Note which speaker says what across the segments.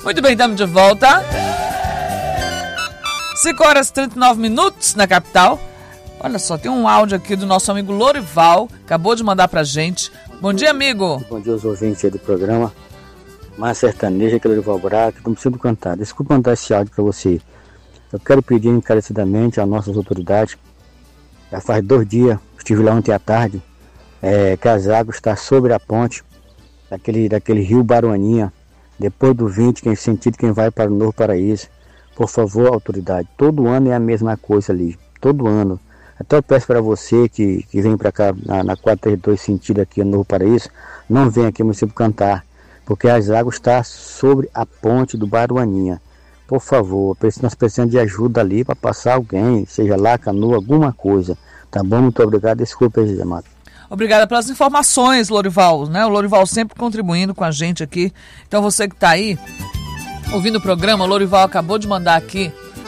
Speaker 1: Muito bem, estamos de volta. 5h39 na capital. Olha só, tem um áudio aqui do nosso amigo Lorival, acabou de mandar pra gente. Bom dia, amigo.
Speaker 2: Bom dia aos ouvintes aí do programa. Mais sertaneja, que é Lorival Braga, não preciso cantar. Desculpa mandar esse áudio pra você. Eu quero pedir encarecidamente às nossas autoridades. Já faz 2 dias, estive lá ontem à tarde, que as águas estão sobre a ponte daquele rio Baruaninha, depois do 20, quem vai para o Novo Paraíso. Por favor, autoridade, todo ano é a mesma coisa ali, todo ano. Até eu peço para você que vem para cá na 432 sentido aqui no Novo Paraíso, não venha aqui no município cantar, porque as águas estão sobre a ponte do Baruaninha. Por favor, nós precisamos de ajuda ali para passar alguém, seja lá, canoa, alguma coisa. Tá bom? Muito obrigado. Desculpa aí, Amado.
Speaker 1: Obrigada pelas informações, Lorival, né? O Lorival sempre contribuindo com a gente aqui. Então você que está aí ouvindo o programa, o Lorival acabou de mandar aqui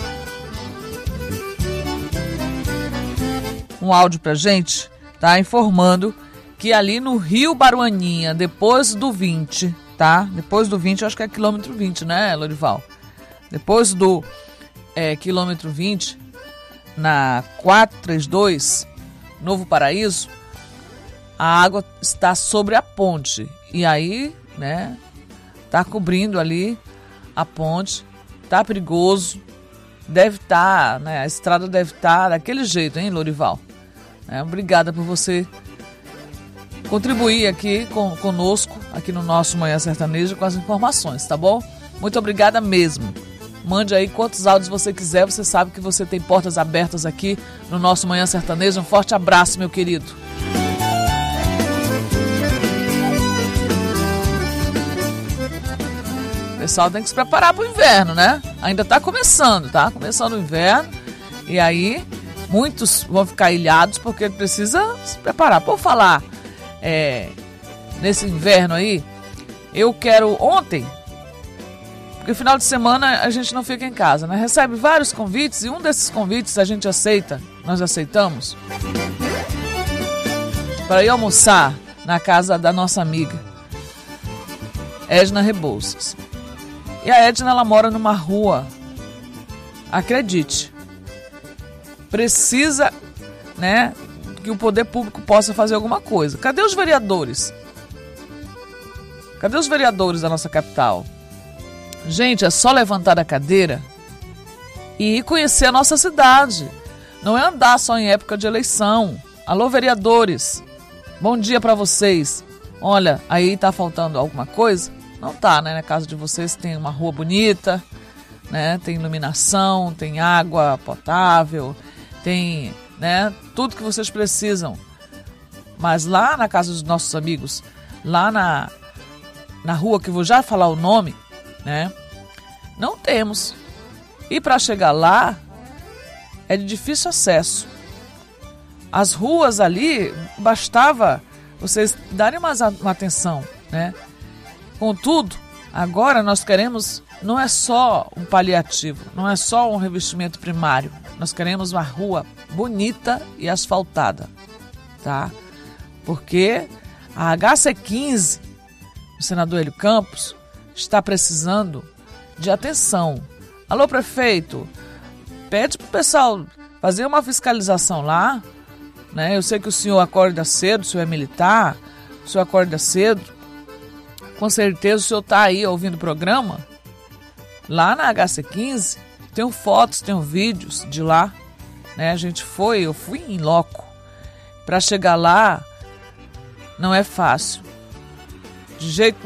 Speaker 1: um áudio pra gente, tá? Informando que ali no Rio Baruaninha, depois do 20, tá? Depois do 20, eu acho que é quilômetro 20, né, Lorival? Depois do quilômetro 20, na 432, Novo Paraíso, a água está sobre a ponte. E aí, né, tá cobrindo ali a ponte, tá perigoso, deve estar, né, a estrada deve estar daquele jeito, hein, Lorival? Obrigada por você contribuir aqui conosco, aqui no nosso Manhã Sertaneja, com as informações, tá bom? Muito obrigada mesmo. Mande aí quantos áudios você quiser, você sabe que você tem portas abertas aqui no nosso Manhã Sertaneja. Um forte abraço, meu querido. O pessoal tem que se preparar para o inverno, né? Ainda tá começando o inverno. E aí, muitos vão ficar ilhados porque precisa se preparar. Por falar nesse inverno aí, eu quero ontem, porque final de semana a gente não fica em casa, né? Recebe vários convites e um desses convites a gente aceita, nós aceitamos, para ir almoçar na casa da nossa amiga Edna Rebouças. E a Edna, ela mora numa rua, acredite, precisa, né, que o poder público possa fazer alguma coisa. Cadê os vereadores? Cadê os vereadores da nossa capital? Gente, é só levantar a cadeira e ir conhecer a nossa cidade. Não é andar só em época de eleição. Alô, vereadores, bom dia para vocês. Olha, aí tá faltando alguma coisa? Não tá, né? Na casa de vocês tem uma rua bonita, né? Tem iluminação, tem água potável, tem, né, tudo que vocês precisam. Mas lá na casa dos nossos amigos, lá na rua, que eu vou já falar o nome, né, não temos. E para chegar lá é de difícil acesso. As ruas ali, bastava vocês darem uma atenção, né? Contudo, agora nós queremos, não é só um paliativo, não é só um revestimento primário. Nós queremos uma rua bonita e asfaltada, tá? Porque a HC15, o senador Hélio Campos, está precisando de atenção. Alô, prefeito, pede para o pessoal fazer uma fiscalização lá, né? Eu sei que o senhor acorda cedo, o senhor é militar, o senhor acorda cedo, com certeza o senhor está aí ouvindo o programa. Lá na HC15, tenho fotos, tenho vídeos de lá, né? Eu fui em loco. Para chegar lá, não é fácil. De jeito